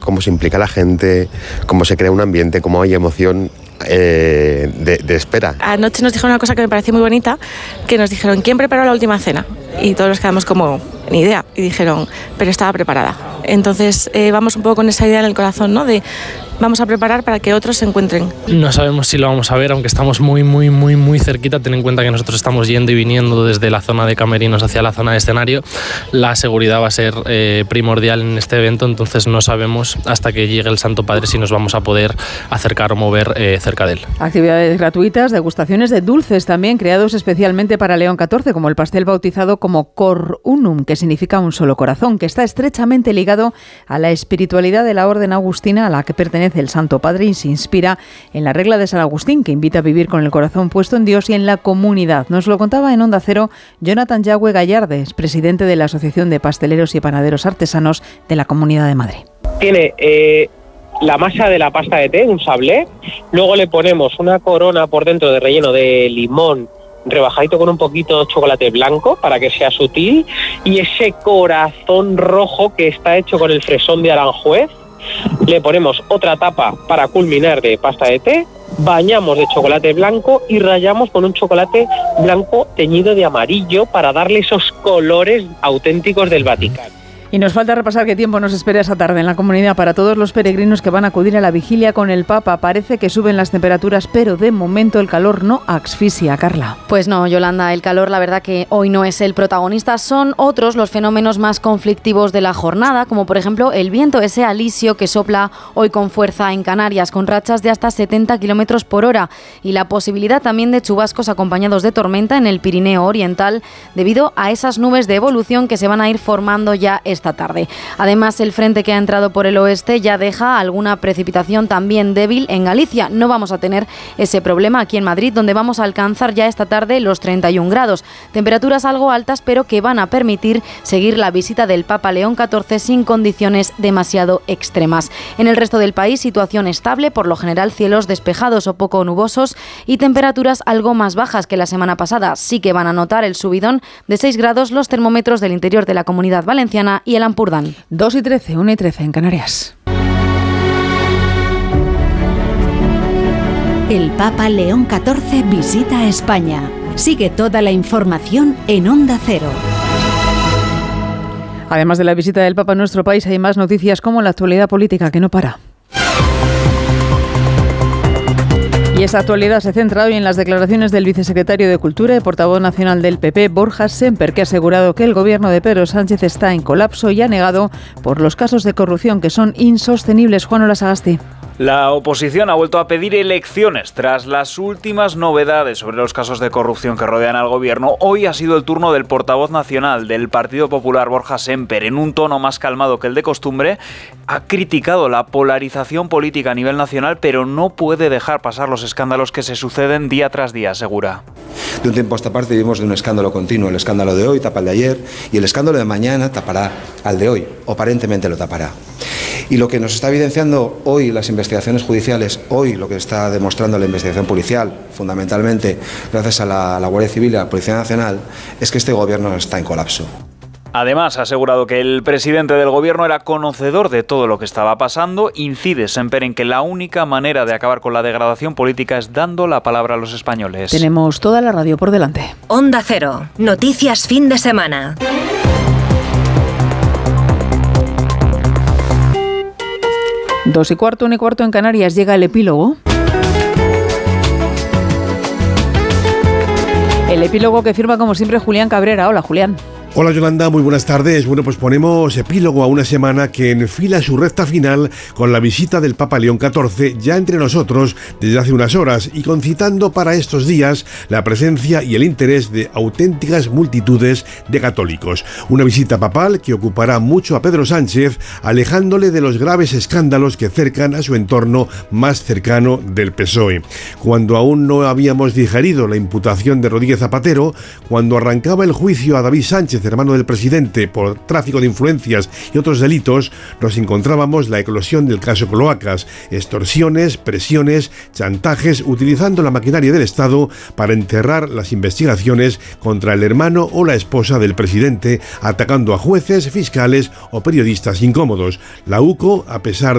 cómo se implica la gente, cómo se crea un ambiente, cómo hay emoción de espera. Anoche nos dijeron una cosa que me pareció muy bonita, que nos dijeron, ¿quién preparó la última cena? Y todos nos quedamos como, ni idea, y dijeron, pero estaba preparada. Entonces vamos un poco con esa idea en el corazón, ¿no? De vamos a preparar para que otros se encuentren. No sabemos si lo vamos a ver, aunque estamos muy cerquita. Ten en cuenta que nosotros estamos yendo y viniendo desde la zona de camerinos hacia la zona de escenario. La seguridad va a ser primordial en este evento, entonces no sabemos hasta que llegue el Santo Padre si nos vamos a poder acercar o mover cerca de él. Actividades gratuitas, degustaciones de dulces también creados especialmente para León XIV, como el pastel bautizado como Cor Unum, que significa un solo corazón, que está estrechamente ligado a la espiritualidad de la Orden Agustina a la que pertenece el Santo Padre y se inspira en la regla de San Agustín, que invita a vivir con el corazón puesto en Dios y en la comunidad. Nos lo contaba en Onda Cero Jonathan Yagüe Gallardes, presidente de la Asociación de Pasteleros y Panaderos Artesanos de la Comunidad de Madrid. Tiene la masa de la pasta de té, un sablé, luego le ponemos una corona por dentro de relleno de limón rebajadito con un poquito de chocolate blanco para que sea sutil, y ese corazón rojo que está hecho con el fresón de Aranjuez. Le ponemos otra tapa para culminar de pasta de té, bañamos de chocolate blanco y rallamos con un chocolate blanco teñido de amarillo para darle esos colores auténticos del Vaticano. Y nos falta repasar qué tiempo nos espera esa tarde en la comunidad para todos los peregrinos que van a acudir a la vigilia con el Papa. Parece que suben las temperaturas, pero de momento el calor no asfixia. Carla. Pues no, Yolanda, el calor la verdad que hoy no es el protagonista. Son otros los fenómenos más conflictivos de la jornada, como por ejemplo el viento, ese alisio que sopla hoy con fuerza en Canarias, con rachas de hasta 70 kilómetros por hora, y la posibilidad también de chubascos acompañados de tormenta en el Pirineo Oriental, debido a esas nubes de evolución que se van a ir formando ya esta tarde. Además, el frente que ha entrado por el oeste ya deja alguna precipitación también débil en Galicia. No vamos a tener ese problema aquí en Madrid, donde vamos a alcanzar ya esta tarde los 31 grados. Temperaturas algo altas, pero que van a permitir seguir la visita del Papa León XIV sin condiciones demasiado extremas. En el resto del país, situación estable, por lo general cielos despejados o poco nubosos y temperaturas algo más bajas que la semana pasada. Sí que van a notar el subidón de 6 grados los termómetros del interior de la Comunidad Valenciana y el Ampurdán. 2:13, 1:13 en Canarias. El Papa León XIV visita España. Sigue toda la información en Onda Cero. Además de la visita del Papa a nuestro país, hay más noticias como la actualidad política que no para. Y esa actualidad se centra hoy en las declaraciones del vicesecretario de Cultura y portavoz nacional del PP, Borja Sémper, que ha asegurado que el gobierno de Pedro Sánchez está en colapso y ha negado por los casos de corrupción que son insostenibles. Juan Olasagasti. La oposición ha vuelto a pedir elecciones tras las últimas novedades sobre los casos de corrupción que rodean al gobierno. Hoy ha sido el turno del portavoz nacional del Partido Popular, Borja Sémper. En un tono más calmado que el de costumbre, ha criticado la polarización política a nivel nacional, pero no puede dejar pasar los escándalos que se suceden día tras día, asegura. De un tiempo a esta parte vivimos de un escándalo continuo. El escándalo de hoy tapa el de ayer y el escándalo de mañana tapará al de hoy, o aparentemente lo tapará. Y lo que nos está evidenciando hoy las investigaciones judiciales, hoy lo que está demostrando la investigación policial, fundamentalmente gracias a la Guardia Civil y a la Policía Nacional, es que este gobierno está en colapso. Además, ha asegurado que el presidente del gobierno era conocedor de todo lo que estaba pasando. Incide Sémper en que la única manera de acabar con la degradación política es dando la palabra a los españoles. Tenemos toda la radio por delante. Onda Cero, noticias fin de semana. 2:15, 1:15 en Canarias, llega el epílogo. El epílogo que firma como siempre Julián Cabrera. Hola, Julián. Hola Yolanda, muy buenas tardes. Bueno, pues ponemos epílogo a una semana que enfila su recta final con la visita del Papa León XIV ya entre nosotros desde hace unas horas y concitando para estos días la presencia y el interés de auténticas multitudes de católicos. Una visita papal que ocupará mucho a Pedro Sánchez, alejándole de los graves escándalos que cercan a su entorno más cercano del PSOE. Cuando aún no habíamos digerido la imputación de Rodríguez Zapatero, cuando arrancaba el juicio a David Sánchez, hermano del presidente, por tráfico de influencias y otros delitos, nos encontrábamos la eclosión del caso Cloacas, extorsiones, presiones, chantajes, utilizando la maquinaria del Estado para enterrar las investigaciones contra el hermano o la esposa del presidente, atacando a jueces, fiscales o periodistas incómodos. La UCO, a pesar